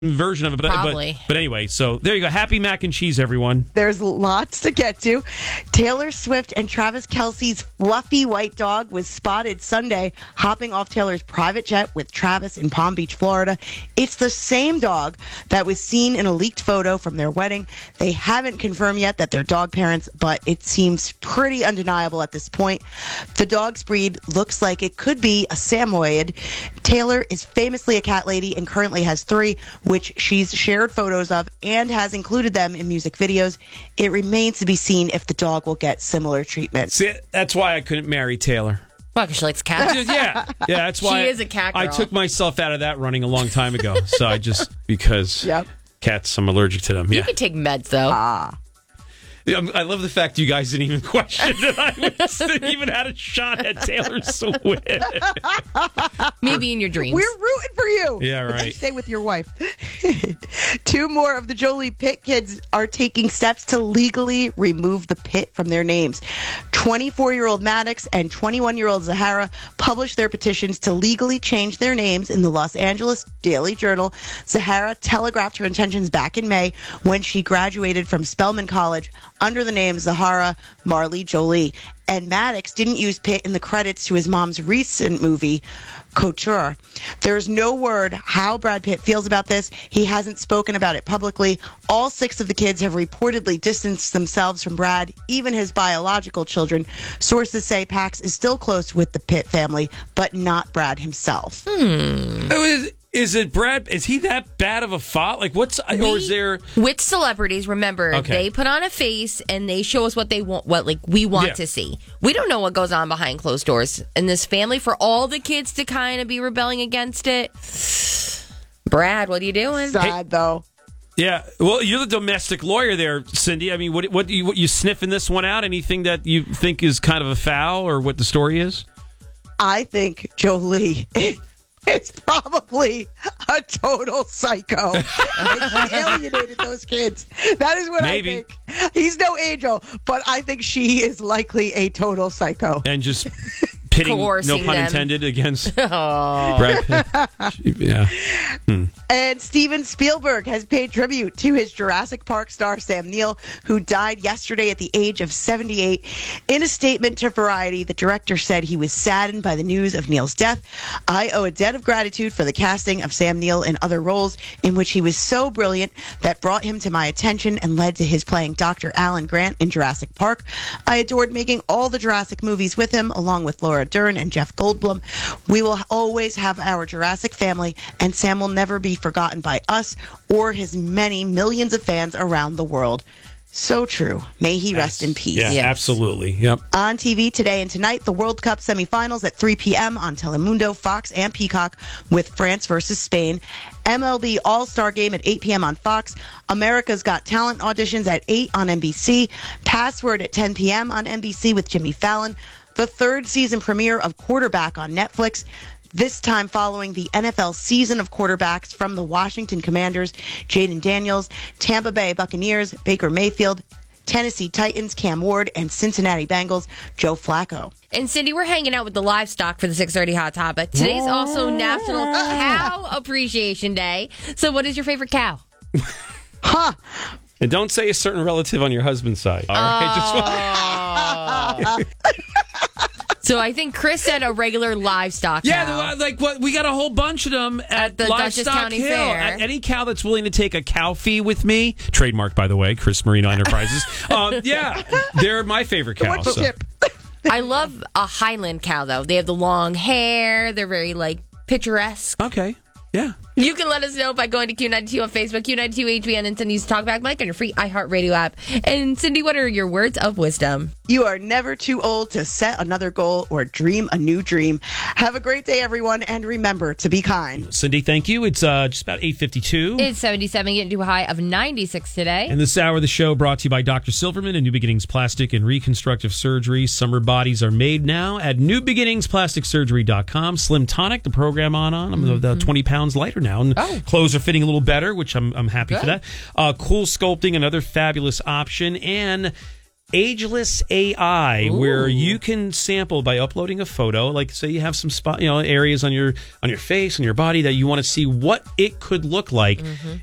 version of it. Probably. But anyway, so there you go. Happy mac and cheese, everyone. There's lots to get to. Taylor Swift and Travis Kelce's fluffy white dog was spotted Sunday hopping off Taylor's private jet with Travis in Palm Beach, Florida. It's the same dog that was seen in a leaked photo from their wedding. They haven't confirmed yet that they're dog parents, but it seems pretty undeniable at this point. The dog's breed looks like it could be a Samoyed. Taylor is famously a cat lady and currently has 3, which she's shared photos of and has included them in music videos. It remains to be seen if the dog will get similar treatment. See, that's why I couldn't marry Taylor. Well, because she likes cats. Yeah, that's why She is a cat girl. I took myself out of that running a long time ago. So because cats, I'm allergic to them. You Yeah. can take meds, though. I love the fact you guys didn't even question that I even had a shot at Taylor Swift. Maybe in your dreams. We're rooting for you. Yeah, But you right. stay with your wife. 2 more of the Jolie Pitt kids are taking steps to legally remove the Pitt from their names. 24-year-old Maddox and 21-year-old Zahara published their petitions to legally change their names in the Los Angeles Daily Journal. Zahara telegraphed her intentions back in May when she graduated from Spelman College under the name Zahara Marley Jolie. And Maddox didn't use Pitt in the credits to his mom's recent movie, Couture. There's no word how Brad Pitt feels about this. He hasn't spoken about it publicly. All 6 of the kids have reportedly distanced themselves from Brad, even his biological children. Sources say Pax is still close with the Pitt family, but not Brad himself. Is it Brad? Is he that bad of a father? Like, or is there? With celebrities, remember, they put on a face and they show us what they want, we want to see. We don't know what goes on behind closed doors in this family. For all the kids to kind of be rebelling against it, Brad, what are you doing? Sad, though. Yeah, well, you're the domestic lawyer there, Cindy. I mean, what you sniffing this one out? Anything that you think is kind of a foul, or what the story is? I think Jolie is probably a total psycho. He alienated those kids. That is what Maybe. I think. He's no angel, but I think she is likely a total psycho. And just pitting, no Coercing pun them. intended, against Brad Pitt. Yeah. And Steven Spielberg has paid tribute to his Jurassic Park star Sam Neill, who died yesterday at the age of 78. In a statement to Variety, the director said he was saddened by the news of Neill's death. I owe a debt of gratitude for the casting of Sam Neill in other roles in which he was so brilliant that brought him to my attention and led to his playing Dr. Alan Grant in Jurassic Park. I adored making all the Jurassic movies with him, along with Laura Dern and Jeff Goldblum. We will always have our Jurassic family, and Sam will never be forgotten by us or his many millions of fans around the world. So true. May he rest in peace. Yeah, Yes. absolutely. Yep. On TV today and tonight, the World Cup semifinals at 3 p.m. on Telemundo, Fox, and Peacock with France versus Spain. MLB All-Star Game at 8 p.m. on Fox. America's Got Talent auditions at 8 on NBC. Password at 10 p.m. on NBC with Jimmy Fallon. The 3rd season premiere of Quarterback on Netflix. This time following the NFL season of quarterbacks from the Washington Commanders, Jaden Daniels, Tampa Bay Buccaneers, Baker Mayfield, Tennessee Titans, Cam Ward, and Cincinnati Bengals, Joe Flacco. And Cindy, we're hanging out with the livestock for the 6:30 Hot Topic. Today's also National Cow Appreciation Day. So what is your favorite cow? Huh. And don't say a certain relative on your husband's side. All right? So I think Chris said a regular livestock cow. Yeah, like what? We got a whole bunch of them at the Dutchess Livestock County Hill. Fair. Any cow that's willing to take a cow fee with me, trademark by the way, Chris Marino Enterprises. Yeah, they're my favorite cow. What's the chip? I love a Highland cow, though. They have the long hair. They're very, picturesque. Okay, yeah. You can let us know by going to Q92 on Facebook, Q92HBN, and Cindy's Talkback Mike on your free iHeartRadio app. And Cindy, what are your words of wisdom? You are never too old to set another goal or dream a new dream. Have a great day, everyone, and remember to be kind. Cindy, thank you. It's just about 8:52. It's 77, getting to a high of 96 today. And this hour of the show brought to you by Dr. Silverman and New Beginnings Plastic and Reconstructive Surgery. Summer bodies are made now at newbeginningsplasticsurgery.com. Slim Tonic, the program on. I'm about 20 pounds lighter now. And clothes are fitting a little better, which I'm happy for that. Cool Sculpting, another fabulous option. And Ageless AI, where you can sample by uploading a photo. Like, say you have some areas on your face, on your body that you want to see what it could look like.